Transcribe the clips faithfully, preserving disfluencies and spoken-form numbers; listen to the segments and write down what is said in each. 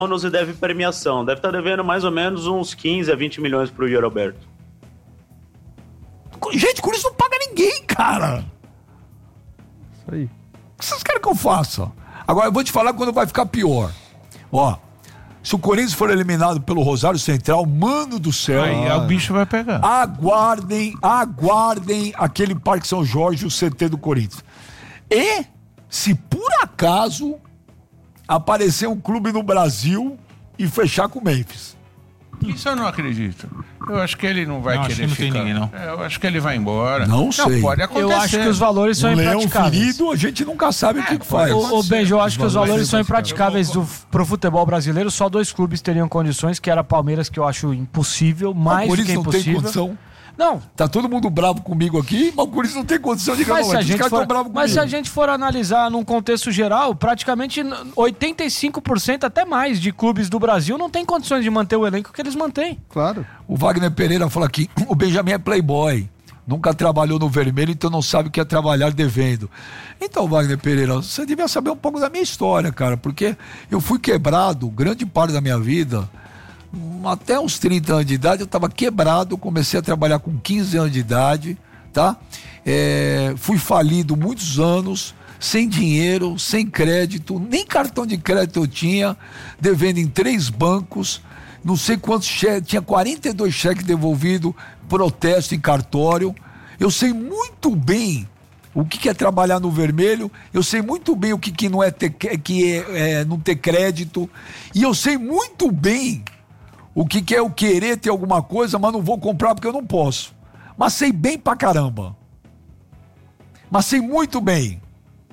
bônus e deve premiação. Deve estar devendo mais ou menos uns quinze a vinte milhões pro Yuri Alberto. Gente, o Corinthians não paga ninguém, cara. Isso aí. O que vocês querem que eu faça? Agora, eu vou te falar quando vai ficar pior. Ó, se o Corinthians for eliminado pelo Rosário Central, mano do céu. Aí ah, o bicho vai pegar. Aguardem, aguardem aquele Parque São Jorge, o C T do Corinthians. E, se por acaso aparecer um clube no Brasil e fechar com o Memphis. Isso eu não acredito. Eu acho que ele não vai não, querer acho que não ficar. Tem ninguém, não. É, eu acho que ele vai embora. Não sei. Não, pode acontecer. Eu acho que os valores são Um leão impraticáveis. ferido, a gente nunca sabe é, o que, que faz. O, o Benjo, eu acho que os valores são impraticáveis do, pro futebol brasileiro. Só dois clubes teriam condições, que era Palmeiras, que eu acho impossível, mais do que não impossível. Tem condição. Não. Tá todo mundo bravo comigo aqui, mas o Corinthians não tem condição de ganhar. Mas, se a, gente for, mas mas se a gente for analisar num contexto geral, praticamente oitenta e cinco por cento, até mais, de clubes do Brasil não tem condições de manter o elenco que eles mantêm. Claro. O Wagner Pereira fala aqui, o Benjamin é playboy, nunca trabalhou no vermelho, então não sabe o que é trabalhar devendo. Então, Wagner Pereira, você devia saber um pouco da minha história, cara, porque eu fui quebrado grande parte da minha vida. Até uns trinta anos de idade eu estava quebrado, comecei a trabalhar com quinze anos de idade, tá? É, fui falido muitos anos, sem dinheiro, sem crédito, nem cartão de crédito eu tinha, devendo em três bancos, não sei quantos cheques, tinha quarenta e dois cheques devolvidos, protesto em cartório. Eu sei muito bem o que é trabalhar no vermelho, eu sei muito bem o que, que não é, ter, que é, é não ter crédito, e eu sei muito bem o que, que é eu querer ter alguma coisa, mas não vou comprar porque eu não posso. Mas sei bem pra caramba. Mas sei muito bem.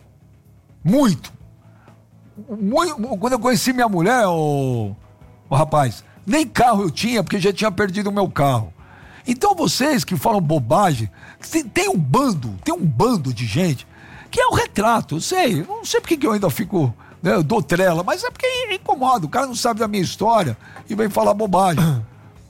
Muito. muito quando eu conheci minha mulher, ô, ô rapaz, nem carro eu tinha, porque já tinha perdido o meu carro. Então vocês que falam bobagem, tem, tem um bando, tem um bando de gente que é o retrato, eu sei, eu não sei porque que eu ainda fico... Eu dou trela, mas é porque incomoda. O cara não sabe da minha história e vem falar bobagem.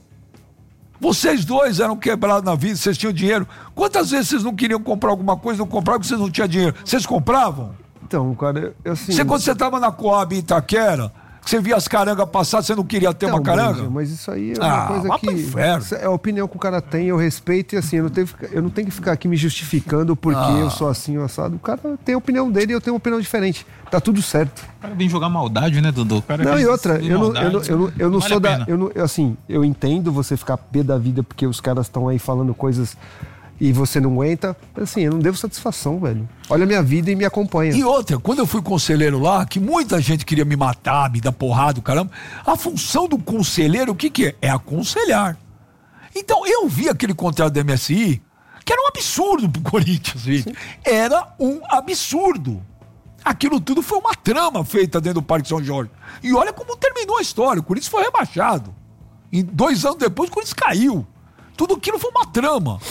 Vocês dois eram quebrados na vida, vocês tinham dinheiro. Quantas vezes vocês não queriam comprar alguma coisa, não compravam porque vocês não tinham dinheiro? Vocês compravam? Então, cara, eu assim... Você, quando você estava na Coab em Itaquera, que você via as carangas passar, você não queria ter então, uma caranga? Mas, mas isso aí é uma ah, coisa que... É a opinião que o cara tem, eu respeito, e assim, eu não tenho, eu não tenho que ficar aqui me justificando porque ah. eu sou assim, assado. O cara tem a opinião dele e eu tenho uma opinião diferente. Tá tudo certo. O cara vem jogar maldade, né, Dudu? O cara não, e outra, eu não, eu não, eu não, eu não vale sou da... Eu não, assim, eu entendo você ficar pé da vida porque os caras estão aí falando coisas e você não aguenta. Assim, eu não devo satisfação, velho. Olha a minha vida e me acompanha. E outra, quando eu fui conselheiro lá, que muita gente queria me matar, me dar porrada, caramba, a função do conselheiro, o que que é? É aconselhar. Então, eu vi aquele contrato da M S I, que era um absurdo pro Corinthians, gente. Era um absurdo. Aquilo tudo foi uma trama feita dentro do Parque São Jorge. E olha como terminou a história. O Corinthians foi rebaixado. E dois anos depois o Corinthians caiu. Tudo aquilo foi uma trama.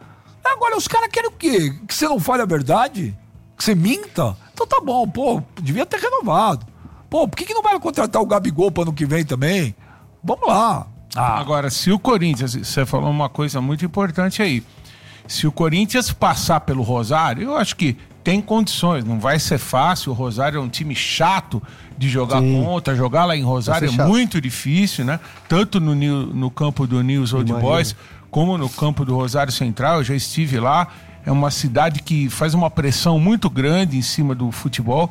Agora os caras querem o quê? Que você não fale a verdade? Que você minta? Então tá bom, pô, devia ter renovado. Pô, por que, que não vai contratar o Gabigol para ano que vem também? Vamos lá. Ah. Agora, se o Corinthians, você falou uma coisa muito importante aí. Se o Corinthians passar pelo Rosário, eu acho que tem condições, não vai ser fácil. O Rosário é um time chato de jogar Sim. contra, jogar lá em Rosário é muito difícil, né? Tanto no, no campo do News Old Boys, como no campo do Rosário Central. Eu já estive lá, é uma cidade que faz uma pressão muito grande em cima do futebol.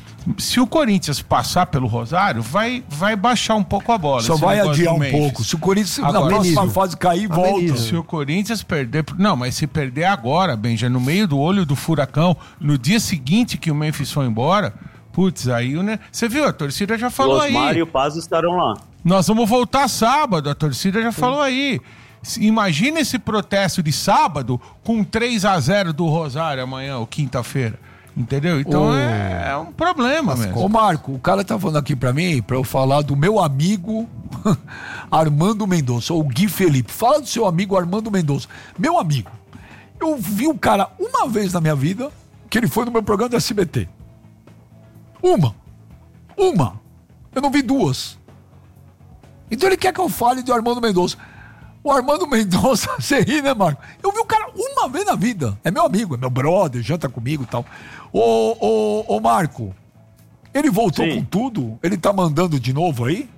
Se o Corinthians passar pelo Rosário, vai, vai baixar um pouco a bola. Só vai adiar um pouco. Se o Corinthians agora, na próxima fase cair, volta. Se o Corinthians perder... Não, mas se perder agora, Benja, no meio do olho do furacão, no dia seguinte que o Memphis foi embora, putz, aí... Né? Você viu, a torcida já falou aí. O Osmar e o Paz estarão lá. Nós vamos voltar sábado, a torcida já Sim. falou aí. Imagina esse protesto de sábado com três a zero do Rosário amanhã ou quinta-feira. Entendeu? Então oh. é, é um problema Mas, mesmo. Ô Marco, o cara tá falando aqui pra mim, pra eu falar do meu amigo Armando Mendonça, ou Gui Felipe. Fala do seu amigo Armando Mendonça. Meu amigo, eu vi o cara uma vez na minha vida, que ele foi no meu programa do S B T. Uma. Uma. Eu não vi duas. Então ele quer que eu fale de Armando Mendonça. O Armando Mendonça, você ri, né, Marco? Eu vi o cara uma vez na vida. É meu amigo, é meu brother, janta comigo e tal. Ô, ô, ô, Marco, Ele voltou Sim. com tudo? Ele tá mandando de novo aí?